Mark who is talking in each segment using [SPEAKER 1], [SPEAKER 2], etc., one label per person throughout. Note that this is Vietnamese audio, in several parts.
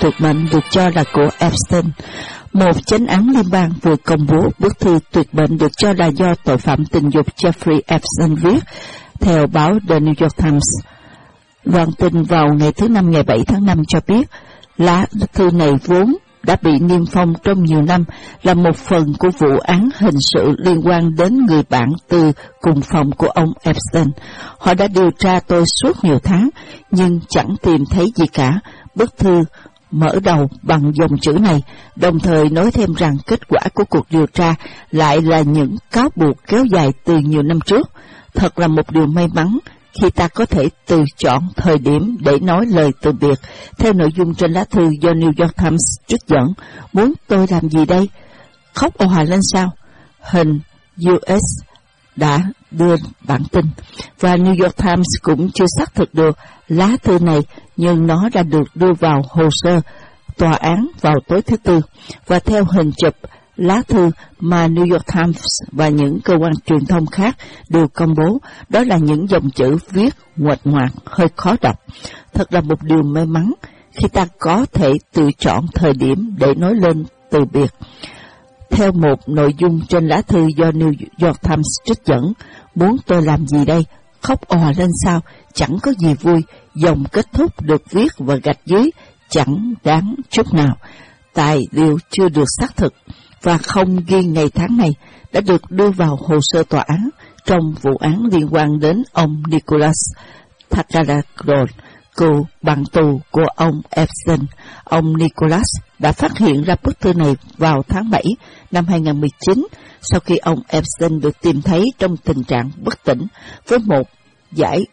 [SPEAKER 1] tuyệt mệnh được cho là của Epstein. Một chánh án liên bang vừa công bố bức thư tuyệt mệnh được cho là do tội phạm tình dục Jeffrey Epstein viết, theo báo The New York Times. Loan tin vào ngày thứ Năm ngày 7 tháng 5 cho biết, lá thư này vốn đã bị niêm phong trong nhiều năm, là một phần của vụ án hình sự liên quan đến người bạn từ cùng phòng của ông Epstein. Họ đã điều tra tôi suốt nhiều tháng, nhưng chẳng tìm thấy gì cả. Bức thư mở đầu bằng dòng chữ này, đồng thời nói thêm rằng kết quả của cuộc điều tra lại là những cáo buộc kéo dài từ nhiều năm trước. Thật là một điều may mắn khi ta có thể từ chọn thời điểm để nói lời từ biệt. Theo nội dung trên lá thư do New York Times trích dẫn, muốn tôi làm gì đây? Khóc ồ ạt lên sao? Hình US đã đưa bản tin, và New York Times cũng chưa xác thực được lá thư này, nhưng nó đã được đưa vào hồ sơ tòa án vào tối thứ Tư. Và theo hình chụp lá thư mà New York Times và những cơ quan truyền thông khác đều công bố, đó là những dòng chữ viết nguệch ngoạc, hơi khó đọc. Thật là một điều may mắn khi ta có thể tự chọn thời điểm để nói lên từ biệt. Theo một nội dung trên lá thư do New York Times trích dẫn, muốn tôi làm gì đây? Khóc òa lên sao? Chẳng có gì vui. Dòng kết thúc được viết và gạch dưới chẳng đáng chút nào. Tài liệu chưa được xác thực và không ghi ngày tháng này đã được đưa vào hồ sơ tòa án trong vụ án liên quan đến ông Nicholas Tagliaferro, cựu bạn tù của ông Epstein. Ông Nicholas đã phát hiện ra bức thư này vào tháng 7 năm 2019, sau khi ông Epstein được tìm thấy trong tình trạng bất tỉnh với một dải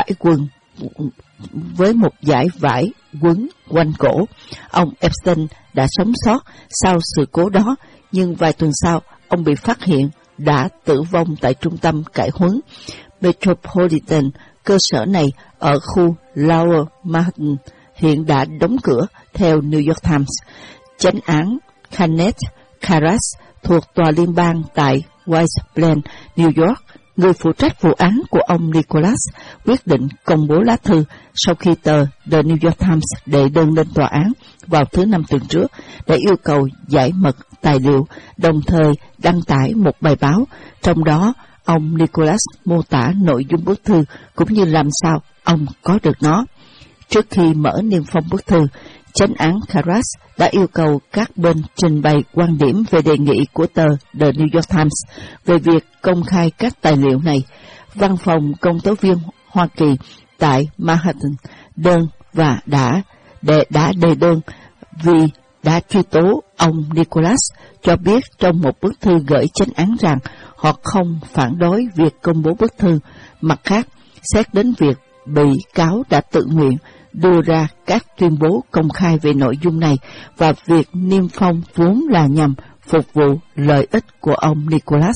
[SPEAKER 1] vải quấn quanh cổ. Ông Epstein đã sống sót sau sự cố đó, nhưng vài tuần sau, ông bị phát hiện đã tử vong tại trung tâm cải huấn Metropolitan. Cơ sở này ở khu Lower Manhattan hiện đã đóng cửa, theo New York Times. Chánh án Kenneth Karas thuộc tòa liên bang tại West Plains, New York, người phụ trách vụ án của ông Nicholas, quyết định công bố lá thư sau khi tờ The New York Times đệ đơn lên tòa án vào thứ Năm tuần trước để yêu cầu giải mật tài liệu, đồng thời đăng tải một bài báo, trong đó ông Nicholas mô tả nội dung bức thư cũng như làm sao ông có được nó. Trước khi mở niêm phong bức thư, chánh án Karas đã yêu cầu các bên trình bày quan điểm về đề nghị của tờ The New York Times về việc công khai các tài liệu này. Văn phòng công tố viên Hoa Kỳ tại Manhattan đã đề đơn vì đã truy tố ông Nicholas, cho biết trong một bức thư gửi chánh án rằng họ không phản đối việc công bố bức thư. Mặt khác, xét đến việc bị cáo đã tự nguyện đưa ra các tuyên bố công khai về nội dung này và việc niêm phong vốn là nhằm phục vụ lợi ích của ông Nicholas.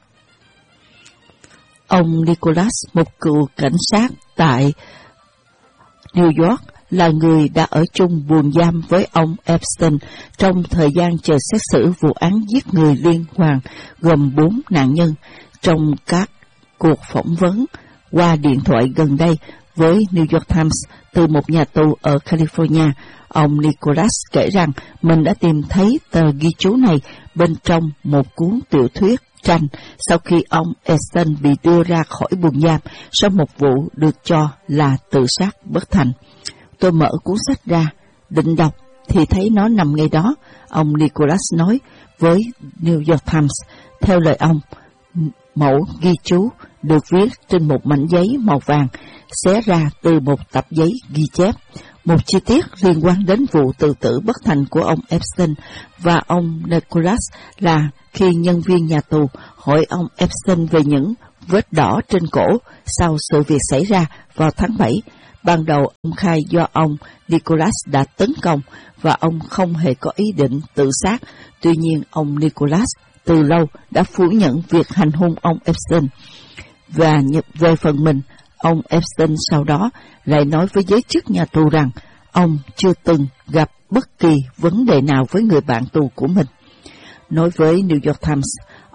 [SPEAKER 1] Ông Nicholas, một cựu cảnh sát tại New York, là người đã ở chung buồng giam với ông Epstein trong thời gian chờ xét xử vụ án giết người liên hoàn gồm 4 nạn nhân. Trong các cuộc phỏng vấn qua điện thoại gần đây với New York Times từ một nhà tù ở California, ông Nicholas kể rằng mình đã tìm thấy tờ ghi chú này bên trong một cuốn tiểu thuyết tranh sau khi ông Epstein bị đưa ra khỏi buồng giam sau một vụ được cho là tự sát bất thành. Tôi mở cuốn sách ra, định đọc thì thấy nó nằm ngay đó, ông Nicholas nói với New York Times. Theo lời ông, mẫu ghi chú được viết trên một mảnh giấy màu vàng, xé ra từ một tập giấy ghi chép. Một chi tiết liên quan đến vụ tự tử bất thành của ông Epstein và ông Nicholas là khi nhân viên nhà tù hỏi ông Epstein về những vết đỏ trên cổ sau sự việc xảy ra vào tháng 7. Ban đầu ông khai do ông Nicholas đã tấn công và ông không hề có ý định tự sát. Tuy nhiên, ông Nicholas từ lâu đã phủ nhận việc hành hung ông Epstein. Và về phần mình, ông Epstein sau đó lại nói với giới chức nhà tù rằng ông chưa từng gặp bất kỳ vấn đề nào với người bạn tù của mình. Nói với New York Times,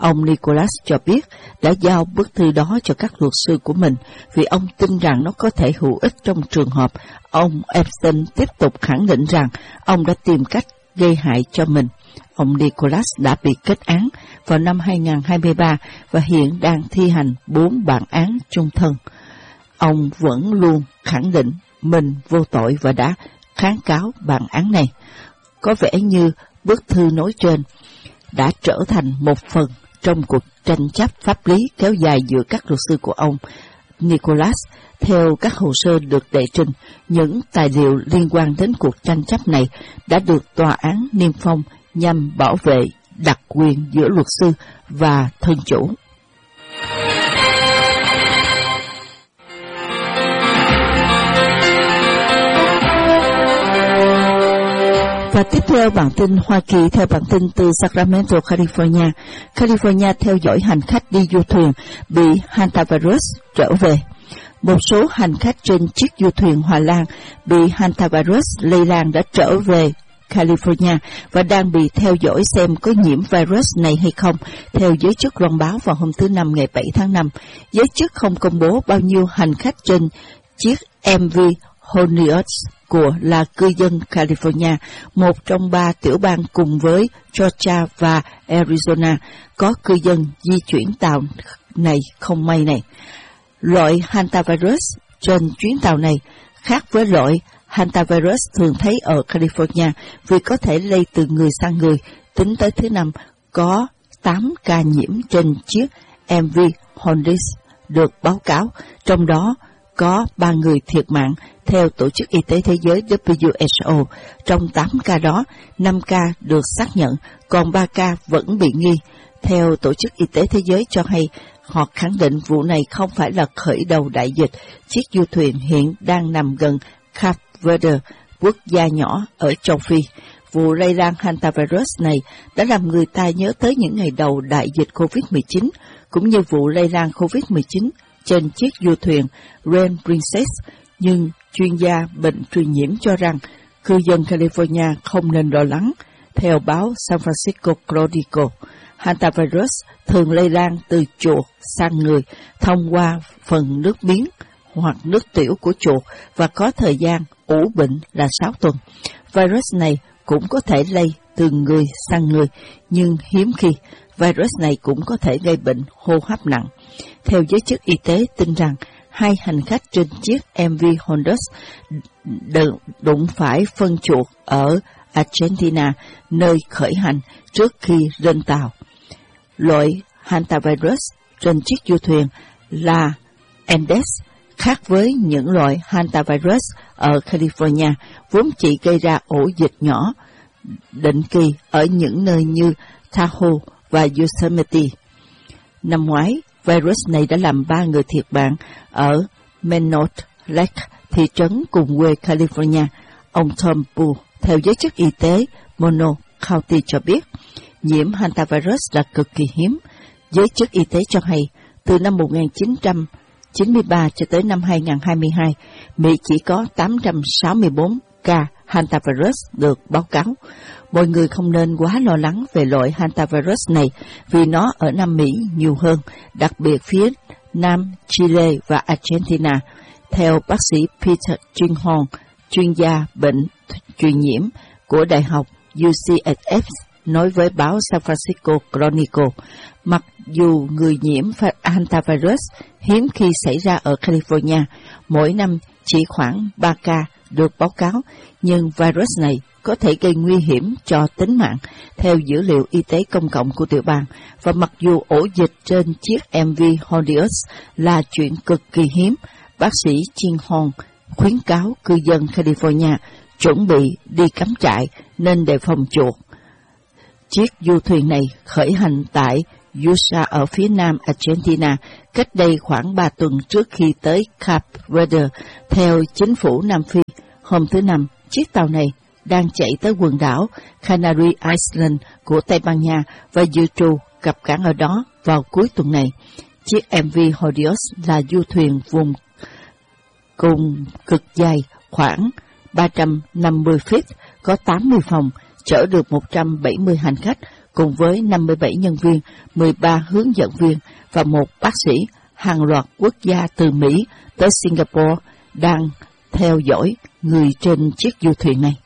[SPEAKER 1] Ông Nicholas cho biết đã giao bức thư đó cho các luật sư của mình vì ông tin rằng nó có thể hữu ích trong trường hợp ông Epstein tiếp tục khẳng định rằng ông đã tìm cách gây hại cho mình. Ông Nicholas đã bị kết án vào năm 2023 và hiện đang thi hành 4 bản án chung thân. Ông vẫn luôn khẳng định mình vô tội và đã kháng cáo bản án này. Có vẻ như bức thư nói trên đã trở thành một phần trong cuộc tranh chấp pháp lý kéo dài giữa các luật sư của ông Nicholas. Theo các hồ sơ được đệ trình, những tài liệu liên quan đến cuộc tranh chấp này đã được tòa án niêm phong nhằm bảo vệ đặc quyền giữa luật sư và thân chủ. Và tiếp theo bản tin Hoa Kỳ, theo bản tin từ Sacramento, California. California theo dõi hành khách đi du thuyền bị hantavirus trở về. Một số hành khách trên chiếc du thuyền Hòa Lan bị hantavirus lây lan đã trở về California và đang bị theo dõi xem có nhiễm virus này hay không, theo giới chức loan báo vào hôm thứ Năm ngày 7 tháng 5. Giới chức không công bố bao nhiêu hành khách trên chiếc MV Honeyus là cư dân California, một trong 3 tiểu bang cùng với Georgia và Arizona có cư dân di chuyển tàu này không may này. Loại hantavirus trên chuyến tàu này khác với loại hantavirus thường thấy ở California vì có thể lây từ người sang người. Tính tới thứ Năm, có 8 ca nhiễm trên chiếc MV Honeyus được báo cáo, trong đó có 3 người thiệt mạng theo Tổ chức Y tế Thế giới WHO. Trong 8 ca đó, 5 ca được xác nhận, còn 3 ca vẫn bị nghi. Theo Tổ chức Y tế Thế giới cho hay, họ khẳng định vụ này không phải là khởi đầu đại dịch. Chiếc du thuyền hiện đang nằm gần Cape Verde, quốc gia nhỏ ở châu Phi. Vụ lây lan hantavirus này đã làm người ta nhớ tới những ngày đầu đại dịch COVID-19, cũng như vụ lây lan COVID-19 trên chiếc du thuyền Rain Princess, nhưng chuyên gia bệnh truyền nhiễm cho rằng cư dân California không nên lo lắng. Theo báo San Francisco Chronicle, hantavirus thường lây lan từ chuột sang người thông qua phần nước miếng hoặc nước tiểu của chuột và có thời gian ủ bệnh là 6 tuần. Virus này cũng có thể lây từ người sang người, nhưng hiếm khi virus này cũng có thể gây bệnh hô hấp nặng. Theo giới chức y tế tin rằng 2 hành khách trên chiếc MV Honeyus đụng phải phân chuột ở Argentina, nơi khởi hành trước khi lên tàu. Loại hantavirus trên chiếc du thuyền là Aedes, khác với những loại hantavirus ở California, vốn chỉ gây ra ổ dịch nhỏ định kỳ ở những nơi như Tahoe và Yosemite. Năm ngoái, virus này đã làm 3 người thiệt mạng ở Menard Lake, thị trấn cùng quê California. Ông Tom Poole, theo giới chức y tế Mono County cho biết, nhiễm hantavirus là cực kỳ hiếm. Giới chức y tế cho hay, từ năm 1993 cho tới năm 2022, Mỹ chỉ có 864 ca hantavirus được báo cáo. Mọi người không nên quá lo lắng về loại hantavirus này vì nó ở Nam Mỹ nhiều hơn, đặc biệt phía Nam Chile và Argentina. Theo bác sĩ Peter Chinghorn, chuyên gia bệnh truyền nhiễm của Đại học UCSF, nói với báo San Francisco Chronicle, mặc dù người nhiễm hantavirus hiếm khi xảy ra ở California, mỗi năm chỉ khoảng 3 ca được báo cáo, nhưng virus này có thể gây nguy hiểm cho tính mạng, theo dữ liệu y tế công cộng của tiểu bang. Và mặc dù ổ dịch trên chiếc MV Honeyus là chuyện cực kỳ hiếm, bác sĩ Chinghorn khuyến cáo cư dân California chuẩn bị đi cắm trại nên đề phòng chuột. Chiếc du thuyền này khởi hành tại Yusa ở phía nam Argentina cách đây khoảng 3 tuần trước khi tới Cape Verde. Theo chính phủ Nam Phi, hôm thứ Năm, chiếc tàu này đang chạy tới quần đảo Canary Island của Tây Ban Nha và dự trù cập cảng ở đó vào cuối tuần này. Chiếc MV Honeyus là du thuyền vùng cùng cực dài khoảng 350 feet, có 80 phòng, chở được 170 hành khách, cùng với 57 nhân viên, 13 hướng dẫn viên và một bác sĩ, hàng loạt quốc gia từ Mỹ tới Singapore đang theo dõi người trên chiếc du thuyền này.